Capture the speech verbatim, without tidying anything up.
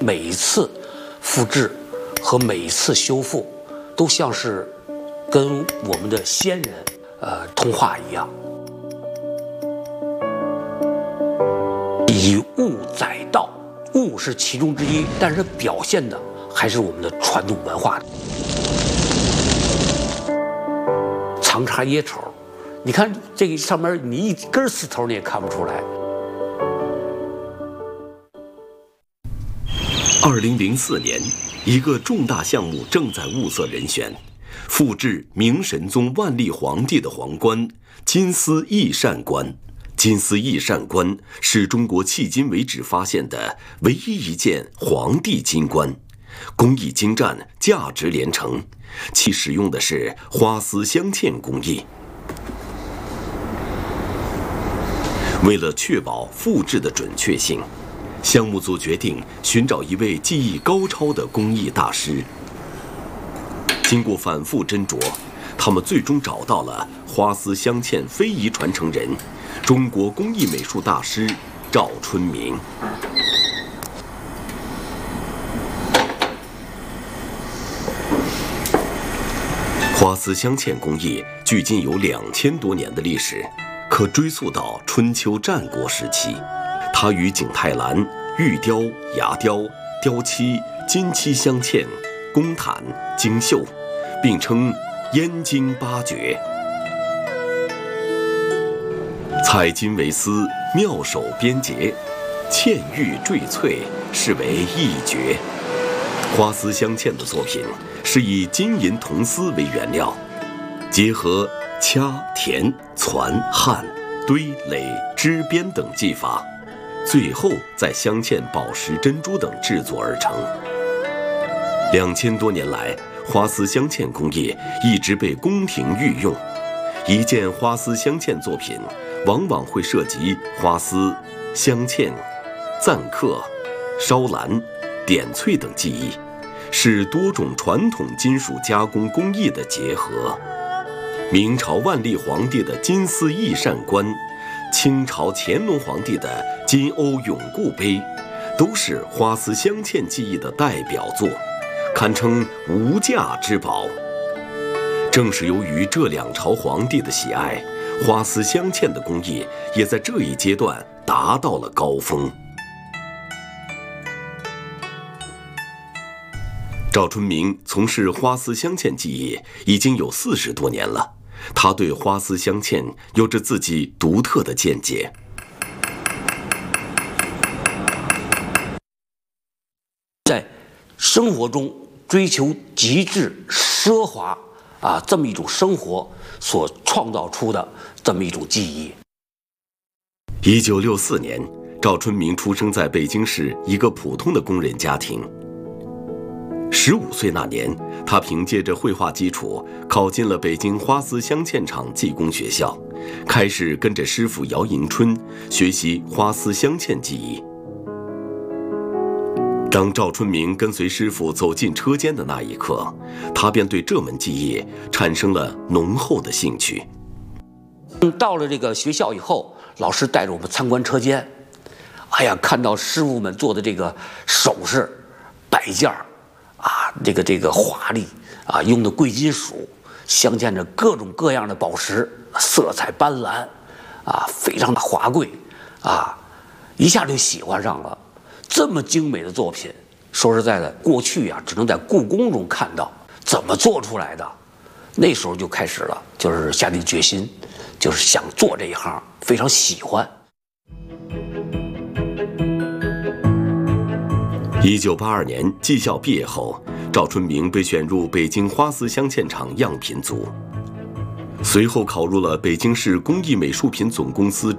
每一次复制和每一次修复，都像是跟我们的先人呃通话一样。以物载道，物是其中之一，但是表现的还是我们的传统文化。长插掖绸，你看这个上面，你一根丝头你也看不出来。 二零零四年，一个重大项目正在物色人选，复制明神宗万历皇帝的皇冠金丝翼扇冠。金丝翼扇冠是中国迄今为止发现的唯一一件皇帝金冠，工艺精湛，价值连城，其使用的是花丝镶嵌工艺。为了确保复制的准确性，项目组决定寻找一位技艺高超的工艺大师。经过反复斟酌，他们最终找到了花丝镶嵌非遗传承人，中国工艺美术大师赵春明。花丝镶嵌工艺距今有两千多年的历史，可追溯到春秋战国时期。它与景泰蓝、玉雕、牙雕、雕漆、金漆镶嵌、宫毯、精绣，并称燕京八绝。采金为丝，妙手编结，嵌玉缀翠，是为一绝。花丝镶嵌的作品是以金银铜丝为原料，结合掐、填、攒、焊、堆、垒、织边等技法，最后再镶嵌宝石、珍珠等制作而成。两千多年来，花丝镶嵌工艺一直被宫廷御用。一件花丝镶嵌作品往往会涉及花丝、镶嵌、錾刻、烧蓝、点翠等技艺，是多种传统金属加工工艺的结合。明朝万历皇帝的金丝翼扇冠，清朝乾隆皇帝的金瓯永固杯，都是花丝镶嵌技艺的代表作，堪称无价之宝。正是由于这两朝皇帝的喜爱，花丝镶嵌的工艺也在这一阶段达到了高峰。赵春明从事花丝镶嵌技艺已经有四十多年了，他对花丝镶嵌有着自己独特的见解。 在生活中追求极致奢华啊，这么一种生活所创造出的这么一种技艺。 一九六四年，赵春明出生在北京市一个普通的工人家庭。十五岁那年，他凭借着绘画基础，考进了北京花丝镶嵌厂技工学校，开始跟着师傅姚迎春学习花丝镶嵌技艺。当赵春明跟随师傅走进车间的那一刻，他便对这门技艺产生了浓厚的兴趣。 到了这个学校以后，老师带着我们参观车间，哎呀，看到师傅们做的这个首饰、摆件儿啊，这个这个华丽啊，用的贵金属，镶嵌着各种各样的宝石，色彩斑斓啊，非常的华贵啊，一下就喜欢上了。这么精美的作品，说实在的，过去啊只能在故宫中看到，怎么做出来的？那时候就开始了，就是下定决心，就是想做这一行，非常喜欢。 一九八二年技校毕业后，赵春明被选入北京花丝镶嵌厂样品组，随后考入了北京市工艺美术品总公司